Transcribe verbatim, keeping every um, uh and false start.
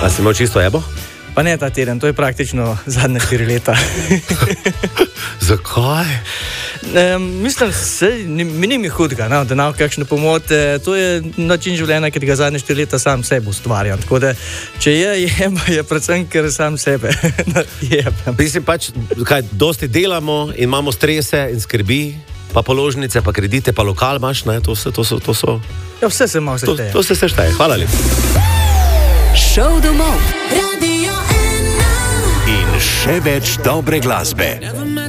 A si imel čisto ebo? Pa ne ta teden, to je praktično zadnje štiri leta. Zakaj? E, mislim, se, ni, mi ni mi hudega, no, da nam kakšne pomote. To je način življenja, ki ga zadnje štiri leta sam sebe ustvarjam. Tako da, če je, jem, je predvsem, ker sam sebe jebem. Mislim pač, kaj, dosti delamo in imamo strese in skrbi, pa položnice, pa kredite, pa lokal imaš, ne, to so, to so, to so... Ja, vse se malo sešteje. To, to se sešteje, hvala lepa. Šov domov. In še več dobre glasbe.